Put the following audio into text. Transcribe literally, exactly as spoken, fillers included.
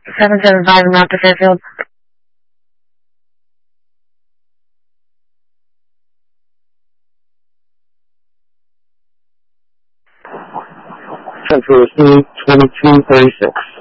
seven seven five, I'm out to Fairfield. Central receive twenty-two thirty-six.